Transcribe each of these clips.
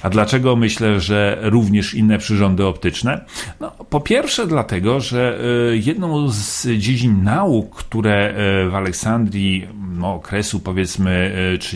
A dlaczego myślę, że również inne przyrządy optyczne? No, po pierwsze dlatego, że jedną z dziedzin nauk, które w Aleksandrii okresu powiedzmy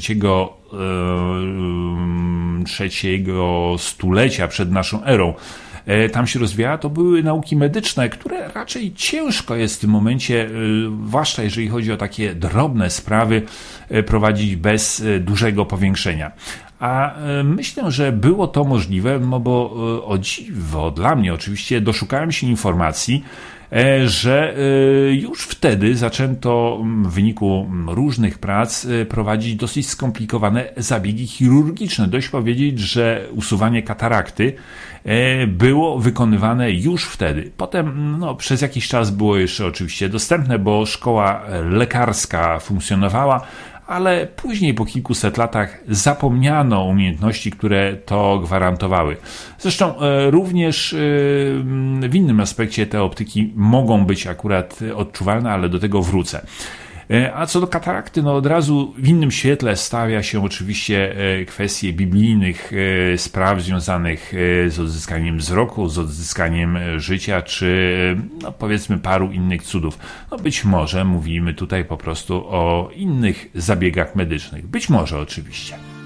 trzeciego stulecia przed naszą erą tam się rozwijała, to były nauki medyczne, które raczej ciężko jest w tym momencie, zwłaszcza jeżeli chodzi o takie drobne sprawy, prowadzić bez dużego powiększenia. A myślę, że było to możliwe, bo o dziwo dla mnie oczywiście doszukałem się informacji, że już wtedy zaczęto w wyniku różnych prac prowadzić dosyć skomplikowane zabiegi chirurgiczne. Dość powiedzieć, że usuwanie katarakty było wykonywane już wtedy. Potem przez jakiś czas było jeszcze oczywiście dostępne, bo szkoła lekarska funkcjonowała, ale później po kilkuset latach zapomniano o umiejętności, które to gwarantowały. Zresztą również w innym aspekcie te optyki mogą być akurat odczuwalne, ale do tego wrócę. A co do katarakty, od razu w innym świetle stawia się oczywiście kwestie biblijnych spraw związanych z odzyskaniem wzroku, z odzyskaniem życia, czy powiedzmy paru innych cudów. Być może mówimy tutaj po prostu o innych zabiegach medycznych. Być może oczywiście.